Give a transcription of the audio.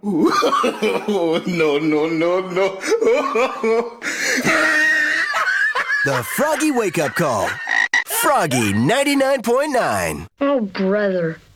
No, no, no, no. The Froggy Wake Up Call. Froggy 99.9. Oh, brother.